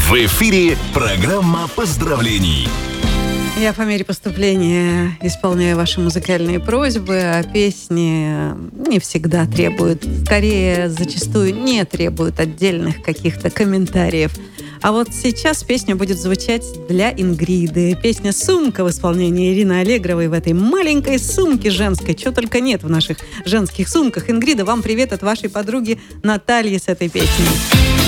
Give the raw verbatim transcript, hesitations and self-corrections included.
В эфире программа поздравлений. Я по мере поступления исполняю ваши музыкальные просьбы, а песни не всегда требуют, скорее, зачастую не требуют отдельных каких-то комментариев. А вот сейчас песня будет звучать для Ингриды. Песня «Сумка» в исполнении Ирины Аллегровой в этой маленькой сумке женской. Чего только нет в наших женских сумках. Ингрида, вам привет от вашей подруги Натальи с этой песней.